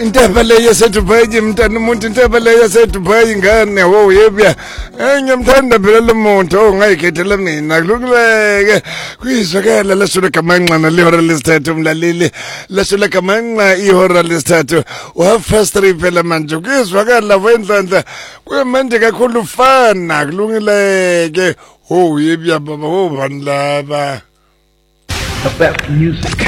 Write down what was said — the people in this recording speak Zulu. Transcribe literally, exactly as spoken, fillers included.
Intaba le yaseDubai mntana umuntu intaba le yaseDubai ngane wo yebya ngiyamthanda phela lo muntu ongayikhethela mina kululeke kuyizwakala lasule kamanqa lehora lesithathu umlaleli lasule kamanqa ihora lesithathu wa first three phela manje kuyizwakala wendlandla kuyimanje kakhulu fana kulungileke oh yebya baba oh banilaba about music.